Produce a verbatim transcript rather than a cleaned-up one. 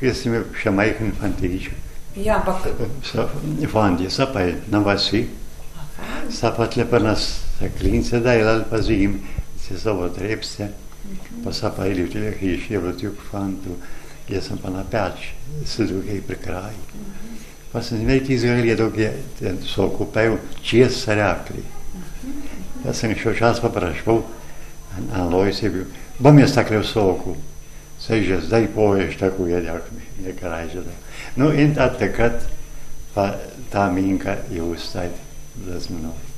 Esse meu chamai că infantil. Ja, ampak Sa fandi, sa pa je na vasi. Sa pa tlepana sa klince da je ali pa zim, se zovo trepse. Pa sa pa ili v tile hiši, je bilo tjuk fantu. Jaz sem pa na peč, se drugej pri kraj. Pa sem imel izgledal, dok je so kupil, če se rekli. Jaz sem šel čas pa prašval, a Lojs je bil, bom jaz takle v soku. Saj že zdaj poveš, tako je, jak mi je kraj že da. No in takrat pa ta minka je ustaj z mnou.